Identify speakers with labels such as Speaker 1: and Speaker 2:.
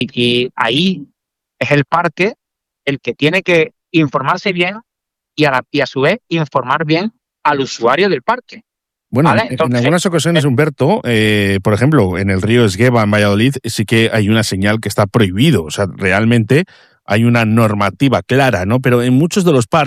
Speaker 1: Y ahí es el parque el que tiene que informarse bien y a su vez informar bien al usuario del parque.
Speaker 2: Bueno,
Speaker 1: ¿Vale?
Speaker 2: en
Speaker 1: Entonces,
Speaker 2: algunas ocasiones, Humberto, por ejemplo, en el río Esgueva, en Valladolid, sí que hay una señal que está prohibido. O sea, realmente hay una normativa clara, ¿no? Pero en muchos de los parques